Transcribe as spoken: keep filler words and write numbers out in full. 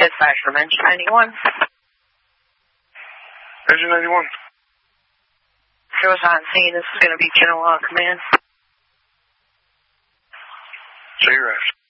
Dispatch from Engine ninety-one. Engine ninety-one. Shows on scene. This is going to be General Command. J-Raft.